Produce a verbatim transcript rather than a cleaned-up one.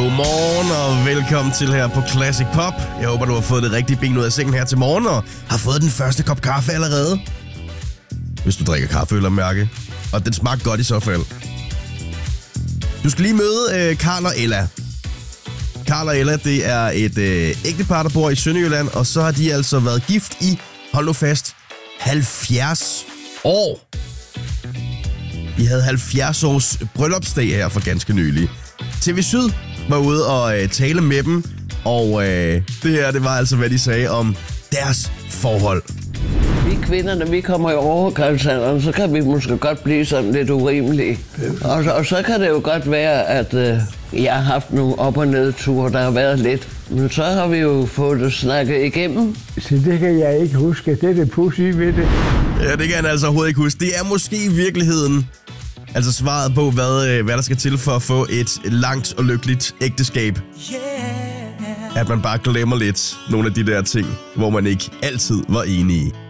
Godmorgen og velkommen til her på Classic Pop. Jeg håber, du har fået det rigtige ben ud af sengen her til morgen og har fået den første kop kaffe allerede. Hvis du drikker kaffe, eller mærke. Og den smagte godt i så fald. Du skal lige møde øh, Karl og Ella. Karl og Ella, det er et øh, ægtepar, der bor i Sønderjylland, og så har de altså været gift i, hold nu fast, halvfjerds år. De havde halvfjerds års bryllupsdag her for ganske nylig. T V Syd var ude og øh, tale med dem, og øh, det her, det var altså, hvad de sagde om deres forhold. Vi kvinder, når vi kommer i overgangsalderen, så kan vi måske godt blive sådan lidt urimelige. Og, og så kan det jo godt være, at øh, jeg har haft nogle op- og nedture, der har været lidt. Men så har vi jo fået det snakket igennem. Så det kan jeg ikke huske. Det er det pudsige ved det. Ja, det kan han altså overhovedet ikke huske. Det er måske i virkeligheden altså svaret på, hvad, hvad der skal til for at få et langt og lykkeligt ægteskab. At man bare glemmer lidt nogle af de der ting, hvor man ikke altid var enige.